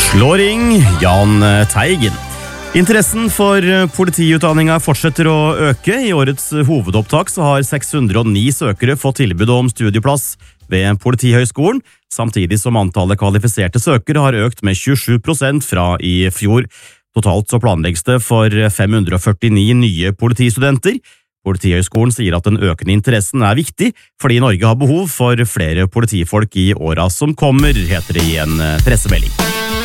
Slå ring, Jahn Teigen. Interessen for politiutdanninga fortsetter å øke. I årets hovedopptak så har 609 søkere fått tilbud om studieplass ved Politihøgskolen, samtidig som antallet kvalifiserte søkere har økt med 27% fra i fjor. Totalt så planlegges det for 549 nye politistudenter. Politihøgskolen sier at den økende interessen er viktig, fordi Norge har behov for flere politifolk i åra som kommer, heter det i en pressemelding.